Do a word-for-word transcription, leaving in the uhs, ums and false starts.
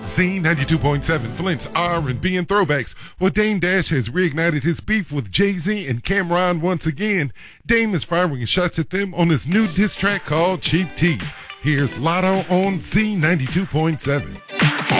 Z ninety-two point seven, Flint's R and B and throwbacks. Well, Dame Dash has reignited his beef with Jay-Z and Cameron once again. Dame is firing shots at them on his new diss track called Cheap Teeth. Here's Lotto on Z ninety-two point seven.